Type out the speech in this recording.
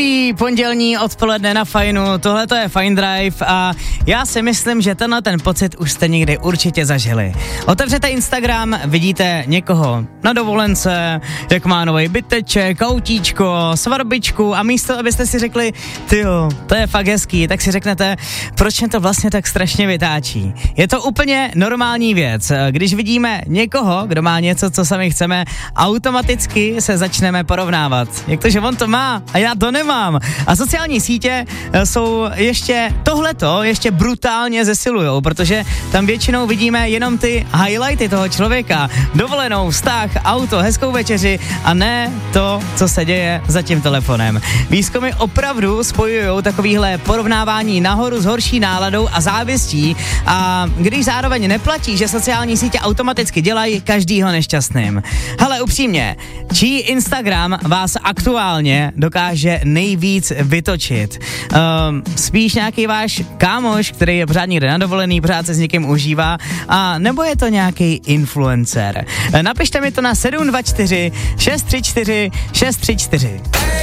Hezký pondělní odpoledne na Fajnu, tohle to je Fine Drive a já si myslím, že ten pocit už jste někdy určitě zažili. Otevřete Instagram, vidíte někoho na dovolence, jak má nový byteček, autíčko, svatbičku a místo, abyste si řekli, tyjo, to je fakt hezký, tak si řeknete, proč mě to vlastně tak strašně vytáčí. Je to úplně normální věc. Když vidíme někoho, kdo má něco, co sami chceme, automaticky se začneme porovnávat. Jak to, že on to má a já to nemám. A sociální sítě jsou tohleto ještě brutálně zesilujou, protože tam většinou vidíme jenom ty highlighty toho člověka. Dovolenou, vztah, auto, hezkou večeři a ne to, co se děje za tím telefonem. Výzkumy opravdu spojují takovýhle porovnávání nahoru s horší náladou a závistí a když zároveň neplatí, že sociální sítě automaticky dělají každýho nešťastným. Hele, upřímně, čí Instagram vás aktuálně dokáže nejvíc vytočit? Spíš nějaký váš kámoš, který je pořád někde na dovolený, pořád se s někým užívá, a nebo je to nějaký influencer? Napište mi to na 724 634 634.